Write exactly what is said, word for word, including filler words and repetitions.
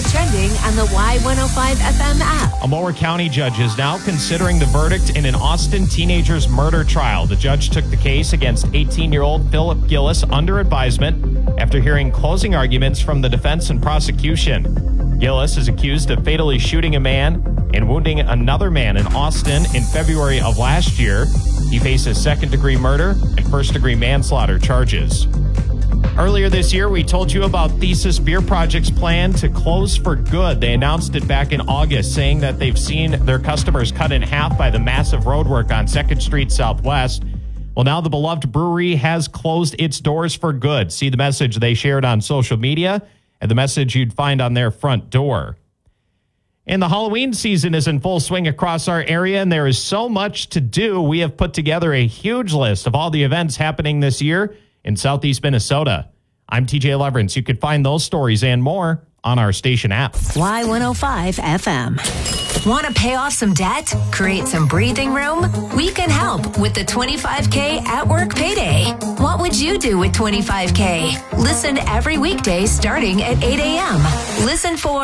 about trending on the Y one oh five F M app. A Moore County judge is now considering the verdict in an Austin teenager's murder trial. The judge took the case against eighteen-year-old Philip Gillis under advisement after hearing closing arguments from the defense and prosecution. Gillis is accused of fatally shooting a man and wounding another man in Austin in February of last year. He faces second-degree murder and first-degree manslaughter charges. Earlier this year, we told you about Thesis Beer Project's plan to close for good. They announced it back in August, saying that they've seen their customers cut in half by the massive roadwork on second Street Southwest. Well, now the beloved brewery has closed its doors for good. See the message they shared on social media and the message you'd find on their front door. And the Halloween season is in full swing across our area, and there is so much to do. We have put together a huge list of all the events happening this year in Southeast Minnesota. I'm T J Leverance. You can find those stories and more on our station app. Y one oh five F M. Want to pay off some debt? Create some breathing room? We can help with the twenty-five K at work payday. What would you do with twenty-five K? Listen every weekday starting at eight a.m. Listen for